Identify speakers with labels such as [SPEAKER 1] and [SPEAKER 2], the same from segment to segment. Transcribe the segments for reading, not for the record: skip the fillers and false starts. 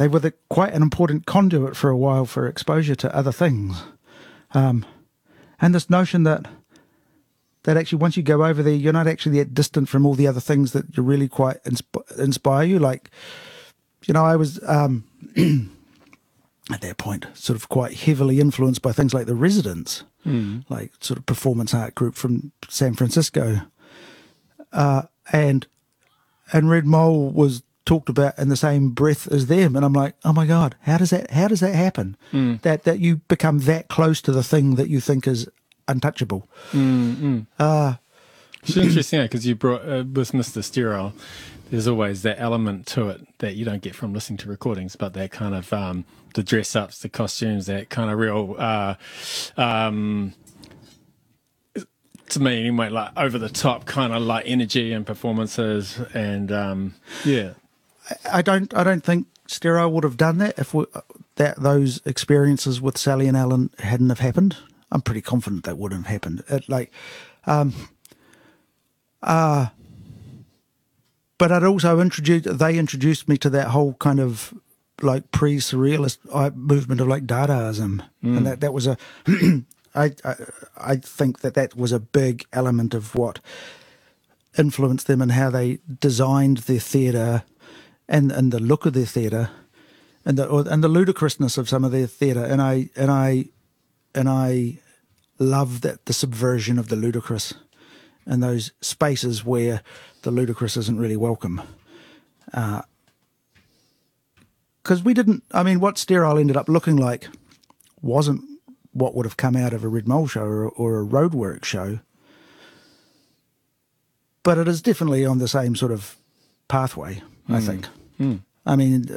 [SPEAKER 1] they were quite an important conduit for a while for exposure to other things. And this notion that actually once you go over there, you're not actually that distant from all the other things that you really quite inspire you. Like, I was at that point sort of quite heavily influenced by things like The Residents, like sort of performance art group from San Francisco. And Red Mole was talked about in the same breath as them, and I'm like, oh my God, how does that happen? That you become that close to the thing that you think is untouchable.
[SPEAKER 2] It's interesting because you brought with Mr. Sterile, there's always that element to it that you don't get from listening to recordings, but that kind of the dress ups, the costumes, that kind of real to me anyway, like over the top kind of like energy and performances, and
[SPEAKER 1] I don't think Sterile would have done that if those experiences with Sally and Alan hadn't have happened. I'm pretty confident that wouldn't have happened. But I'd also introduced me to that whole kind of like pre-surrealist movement of like Dadaism, and that was I think that was a big element of what influenced them and how they designed their theatre and the look of their theatre and the ludicrousness of some of their theatre, and I love that the subversion of the ludicrous and those spaces where the ludicrous isn't really welcome. Because what Sterile ended up looking like wasn't what would have come out of a Red Mole show or a Roadwork show, but it is definitely on the same sort of pathway, I think. I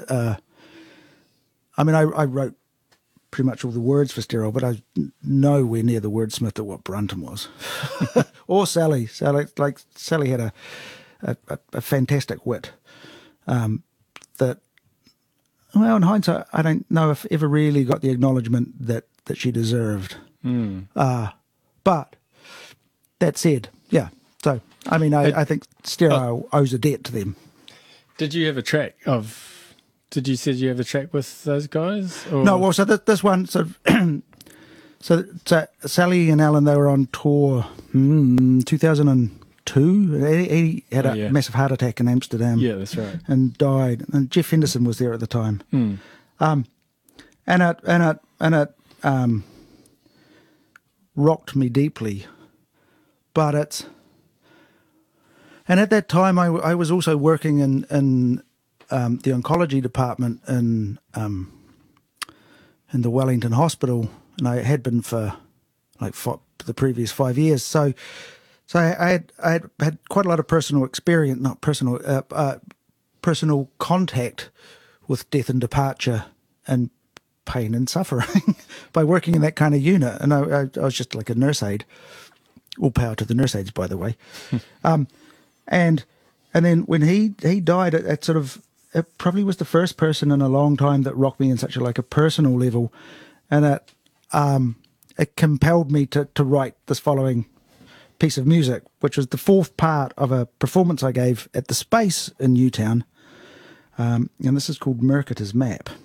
[SPEAKER 1] wrote pretty much all the words for Sterile, but I was nowhere near the wordsmith of what Brunton was. Or Sally. Sally had a fantastic wit that, well, in hindsight, I don't know if ever really got the acknowledgement that she deserved. But that said, yeah. So, I think Sterile owes a debt to them.
[SPEAKER 2] Did you have a track with those guys? Or?
[SPEAKER 1] No, well, so this one, so Sally and Alan, they were on tour 2002. He had a massive heart attack in Amsterdam.
[SPEAKER 2] Yeah, that's right.
[SPEAKER 1] And died. And Jeff Henderson was there at the time. And it rocked me deeply. But and at that time, I was also working in the oncology department in the Wellington Hospital, and I had been for the previous 5 years. So I had quite a lot of personal experience, not personal contact with death and departure and pain and suffering by working in that kind of unit. And I was just like a nurse aide. All power to the nurse aides, by the way. And then when he died, it probably was the first person in a long time that rocked me in such a personal level, and it compelled me to write this following piece of music, which was the fourth part of a performance I gave at the Space in Newtown, and this is called Mercator's Map.